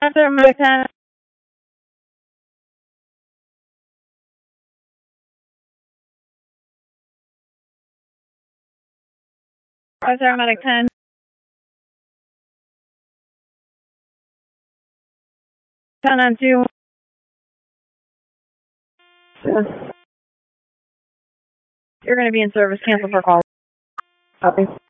Medic 10. Medic 10. 10 on 2. You're going to be in service. Cancel for call. Copy.